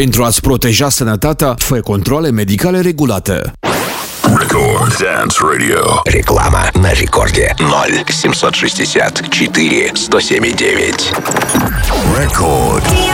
Pentru a-ți proteja sănătatea, fă controale medicale regulate. Record Dance Radio. Реклама на рекорде 0 764 107,9. Record